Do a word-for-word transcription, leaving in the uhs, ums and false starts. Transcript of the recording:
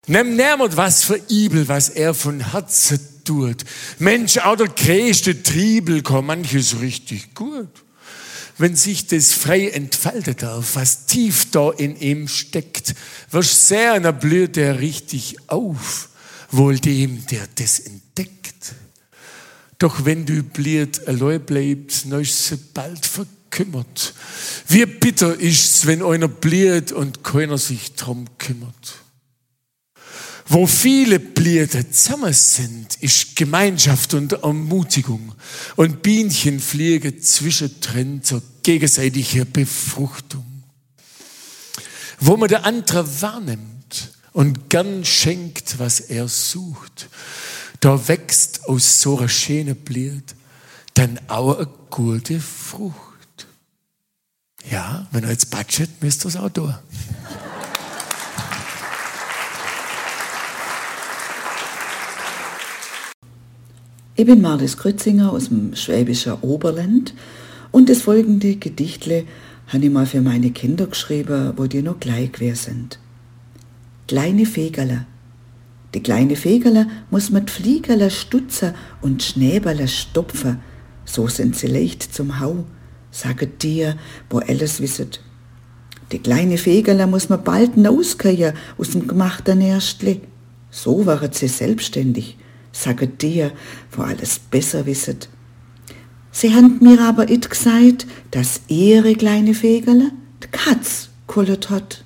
Nimm niemand was für übel, was er von Herzen tut. Mensch, auch der größte Triebel kann manches richtig gut. Wenn sich das frei entfaltet darf, was tief da in ihm steckt, wirst sehr, dann blüht er richtig auf, wohl dem, der das entdeckt. Doch wenn du blüht allein bleibst, dann ist sie bald verkümmert. Wie bitter ist's, wenn einer blüht und keiner sich drum kümmert. Wo viele Blüten zusammen sind, ist Gemeinschaft und Ermutigung. Und Bienchen fliegen zwischendrin zur gegenseitigen Befruchtung. Wo man der andere wahrnimmt und gern schenkt, was er sucht, da wächst aus so einer schönen Blüte dann auch eine gute Frucht. Ja, wenn ihr jetzt budget, müsst ihr es auch tun. Ich bin Marlies Grützinger aus dem schwäbischen Oberland und das folgende Gedichtle habe ich mal für meine Kinder geschrieben, wo die noch gleich gewesen sind. Kleine Fegerle. Die kleine Fegerle muss mit Fliegerle stutzen und Schnäberle stopfen, so sind sie leicht zum Hau, sagen dir, wo alles wisset. Die kleine Fegerle muss man bald rauskriegen aus dem gemachten Nestli, so waren sie selbstständig. Sage dir, wo alles besser wisset. Sie haben mir aber it gesagt, dass ihre kleine Fegerle die Katz kullet hat.